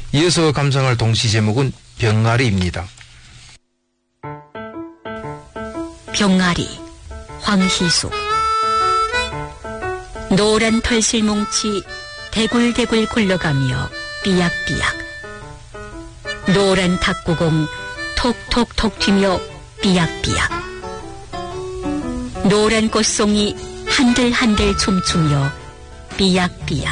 이어서 감상할 동시 제목은 병아리입니다. 병아리, 황희숙. 노란 털실뭉치 대굴대굴 굴러가며 삐약삐약. 노란 탁구공 톡톡톡 튀며 삐약삐약. 노란 꽃송이 한들한들 춤추며 삐약삐약.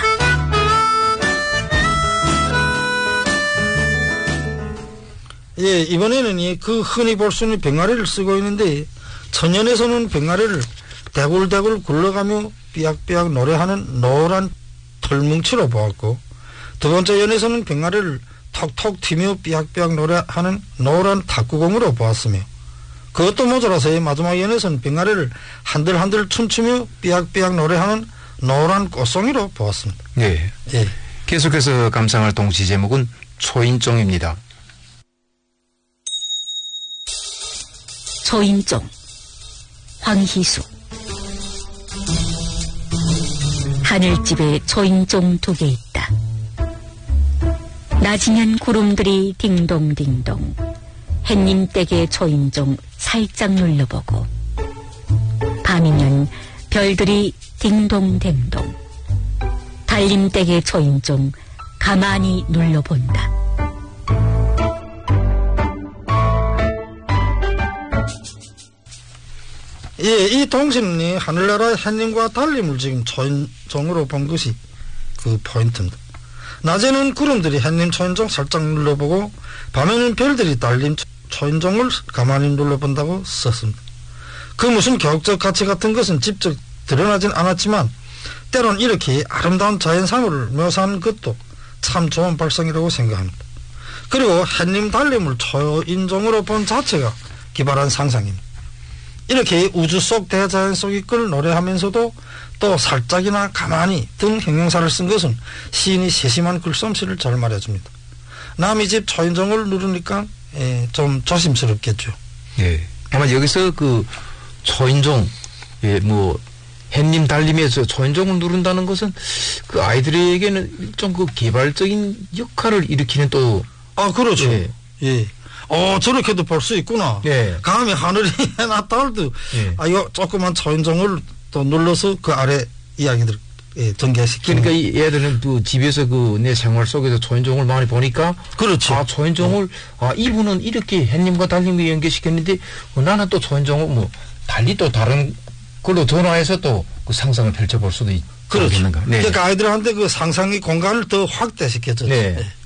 예, 이번에는 그 흔히 볼 수 있는 병아리를 쓰고 있는데, 천연에서는 병아리를 대굴대굴 굴러가며 삐약삐약 노래하는 노란 털뭉치로 보았고, 두 번째 연에서는 병아리를 톡톡 튀며 삐약삐약 노래하는 노란 탁구공으로 보았으며, 그것도 모자라서 마지막 연에서는 병아리를 한들한들 춤추며 삐약삐약 노래하는 노란 꽃송이로 보았습니다. 네. 예. 계속해서 감상할 동시 제목은 초인종입니다. 초인종, 황희숙. 하늘집에 초인종 2개 있다. 낮이면 구름들이 딩동딩동, 햇님 댁의 초인종 살짝 눌러보고, 밤이면 별들이 딩동댕동, 달님 댁의 초인종 가만히 눌러본다. 예, 이 동시는 하늘나라 햇님과 달림을 지금 초인종으로 본 것이 그 포인트입니다. 낮에는 구름들이 햇님 초인종 살짝 눌러보고, 밤에는 별들이 달림 초인종을 가만히 눌러본다고 썼습니다. 그 무슨 교육적 가치 같은 것은 직접 드러나진 않았지만, 때론 이렇게 아름다운 자연사물을 묘사하는 것도 참 좋은 발상이라고 생각합니다. 그리고 햇님 달림을 초인종으로 본 자체가 기발한 상상입니다. 이렇게 우주 속 대자연 속의 걸 노래하면서도 또 살짝이나 가만히 등 형용사를 쓴 것은 시인이 세심한 글솜씨를 잘 말해줍니다. 남의 집 초인종을 누르니까 좀 조심스럽겠죠. 예. 아마 여기서 그 초인종, 뭐 햇님 달림에서 초인종을 누른다는 것은 그 아이들에게는 좀 그 개발적인 역할을 일으키는 또. 아, 그렇죠. 예. 저렇게도 볼 수 있구나. 예. 감히 하늘이 나타날도, 예. 이거 조그만 초인종을 또 눌러서 그 아래 이야기들, 전개시키는. 그러니까 이 애들은 그 집에서 그 내 생활 속에서 초인종을 많이 보니까. 그렇죠. 초인종을, 이분은 이렇게 햇님과 달님이 연계시켰는데, 나는 또 초인종을 뭐, 달리 또 다른 걸로 전화해서 또 그 상상을 펼쳐볼 수도 있겠는가. 그렇죠. 네. 그러니까 아이들한테 그 상상의 공간을 더 확대시켰죠. 네.